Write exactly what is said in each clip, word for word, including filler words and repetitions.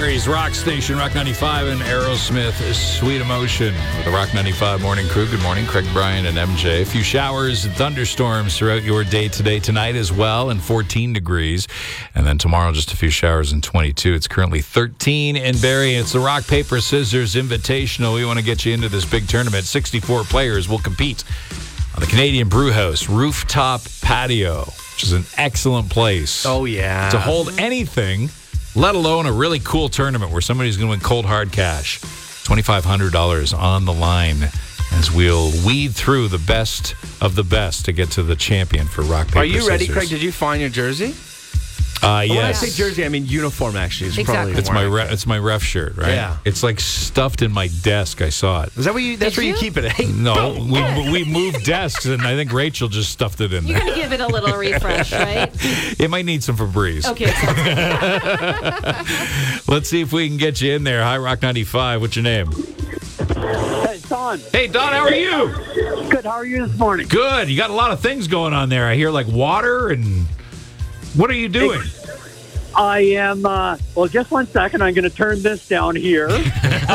Barrie's Rock Station, Rock ninety-five, and Aerosmith, Sweet Emotion. With the Rock ninety-five Morning Crew. Good morning, Craig, Brian, and M J. A few showers and thunderstorms throughout your day today, tonight as well, and fourteen degrees. And then tomorrow, just a few showers and twenty-two. It's currently thirteen in Barrie. It's the Rock, Paper, Scissors Invitational. We want to get you into this big tournament. sixty-four players will compete on the Canadian Brewhouse Rooftop Patio, which is an excellent place. Oh, yeah. To hold anything, let alone a really cool tournament where somebody's going to win cold hard cash. twenty-five hundred dollars on the line as we'll weed through the best of the best to get to the champion for Rock, Paper, Are you ready, Scissors. Craig? Did you find your jersey? Uh, Well, when I yes. say jersey, I mean uniform, actually. It's Exactly. probably It's my more re- it's my ref shirt, right? Yeah. It's like stuffed in my desk. I saw it. Is that where you? That's Did where you you? keep it. Eh? No, we we moved desks, and I think Rachel just stuffed it in You're there. going to give it a little refresh, right? It might need some Febreze. Okay. sounds good. Let's see if we can get you in there. Hi, Rock ninety-five. What's your name? Hey, Don. Hey, Don. How are you? Good. How are you this morning? Good. You got a lot of things going on there. I hear like water and. What are you doing? I am, uh, well, just one second. I'm going to turn this down here. um,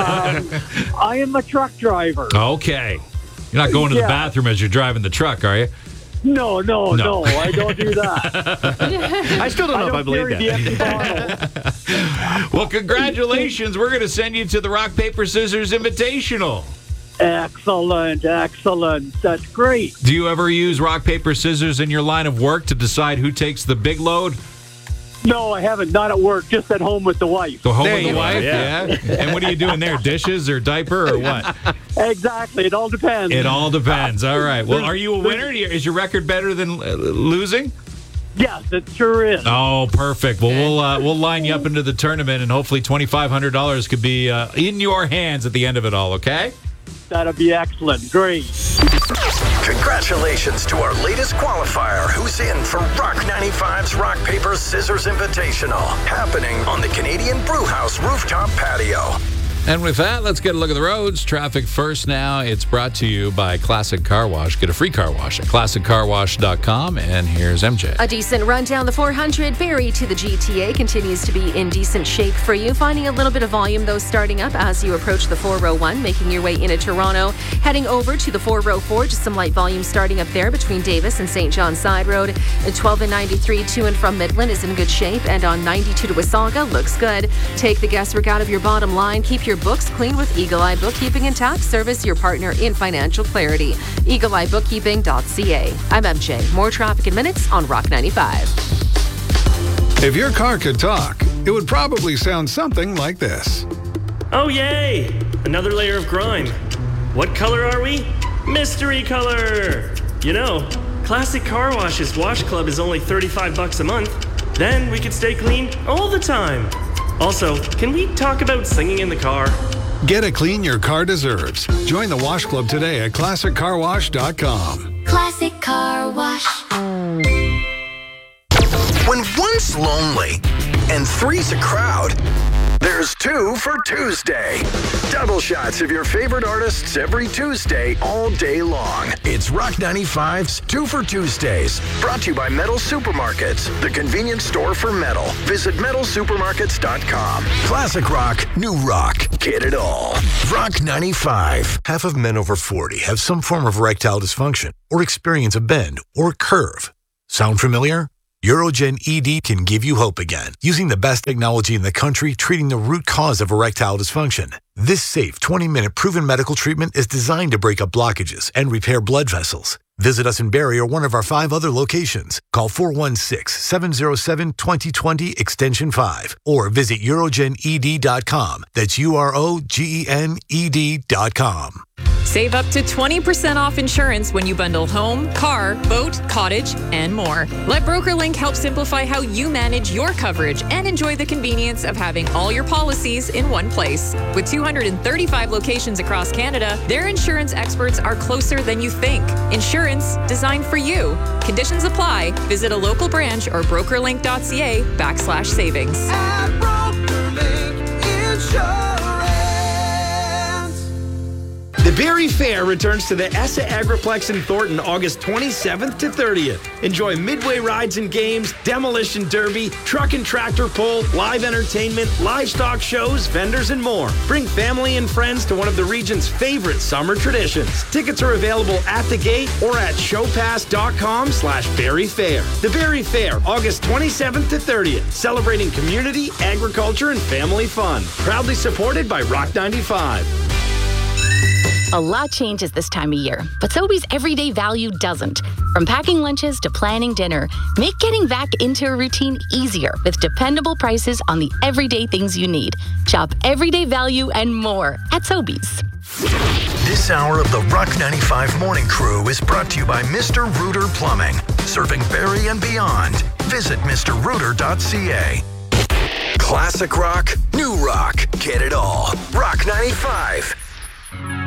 I am a truck driver. Okay. You're not going to the Yeah. bathroom as you're driving the truck, are you? No, no, No. no, I don't do that. I still don't know I if don't I believe carry the that. empty bottle. Well, congratulations. We're going to send you to the Rock, Paper, Scissors Invitational. Excellent, excellent. That's great. Do you ever use rock, paper, scissors in your line of work to decide who takes the big load? No, I haven't. Not at work, just at home with the wife. Go home There with the you go, wife? yeah. Yeah. And what are you doing there? Dishes or diaper or what? Exactly. It all depends. It all depends. All right. Well, are you a winner? Is your record better than uh, losing? Yes, it sure is. Oh, perfect. Well, we'll uh, we'll line you up into the tournament, and hopefully twenty-five hundred dollars could be uh, in your hands at the end of it all, okay? That'd be excellent. Great. Congratulations to our latest qualifier who's in for Rock ninety-five's Rock, Paper, Scissors Invitational, happening on the Canadian Brewhouse Rooftop Patio. And with that, let's get a look at the roads. Traffic first now. It's brought to you by Classic Car Wash. Get a free car wash at classic car wash dot com. And here's M J. A decent run down the four hundred. Barrie to the G T A continues to be in decent shape for you. Finding a little bit of volume, though, starting up as you approach the four oh one, making your way into Toronto. Heading over to the four oh four, just some light volume starting up there between Davis and Saint John Side Road. At twelve and ninety-three to and from Midland is in good shape. And on ninety-two to Wasaga, looks good. Take the guesswork out of your bottom line. Keep your books clean with Eagle Eye Bookkeeping and Tax Service, your partner in financial clarity. eagle eye bookkeeping dot c a. I'm M J. More traffic in minutes on Rock ninety-five. If your car could talk, it would probably sound something like this. Oh, yay! Another layer of grime. What color are we? Mystery color! You know, Classic Car Wash's Wash Club is only thirty-five bucks a month. Then we could stay clean all the time. Also, can we talk about singing in the car? Get a clean your car deserves. Join the Wash Club today at classic car wash dot com. Classic Car Wash. When one's lonely and three's a crowd, there's two for Tuesday. Double shots of your favorite artists every Tuesday, all day long. It's Rock ninety-five's Two for Tuesdays. Brought to you by Metal Supermarkets, the convenience store for metal. Visit metal supermarkets dot com. Classic rock, new rock. Get it all. Rock ninety-five. Half of men over forty have some form of erectile dysfunction or experience a bend or curve. Sound familiar? Urogen E D can give you hope again, using the best technology in the country treating the root cause of erectile dysfunction. This safe twenty-minute proven medical treatment is designed to break up blockages and repair blood vessels. Visit us in Barrie or one of our five other locations. Call four one six, seven oh seven, two oh two oh extension five or visit urogen e d dot com. That's U R O G E N E D dot com. Save up to twenty percent off insurance when you bundle home, car, boat, cottage, and more. Let BrokerLink help simplify how you manage your coverage and enjoy the convenience of having all your policies in one place. With two hundred thirty-five locations across Canada, their insurance experts are closer than you think. Insurance designed for you. Conditions apply. Visit a local branch or brokerlink dot c a backslash savings. At BrokerLink Insurance. The Berry Fair returns to the Essa Agriplex in Thornton August twenty-seventh to thirtieth. Enjoy midway rides and games, demolition derby, truck and tractor pull, live entertainment, livestock shows, vendors, and more. Bring family and friends to one of the region's favorite summer traditions. Tickets are available at the gate or at showpass.com slash Berry Fair. The Berry Fair, August twenty-seventh to thirtieth. Celebrating community, agriculture, and family fun. Proudly supported by Rock ninety-five. A lot changes this time of year, but Sobeys everyday value doesn't. From packing lunches to planning dinner, make getting back into a routine easier with dependable prices on the everyday things you need. Shop everyday value and more at Sobeys. This hour of the Rock ninety-five Morning Crew is brought to you by Mister Rooter Plumbing, serving Barrie and beyond. Visit Mr Rooter dot c a. Classic rock, new rock, get it all. Rock ninety-five.